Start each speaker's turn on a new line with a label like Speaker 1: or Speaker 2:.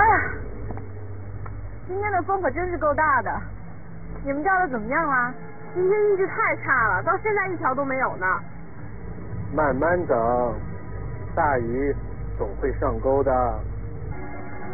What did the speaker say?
Speaker 1: 哎呀，今天的风可真是够大的。你们钓的怎么样啦？今天运气太差了，到现在一条都没有呢。
Speaker 2: 慢慢等，大鱼总会上钩的。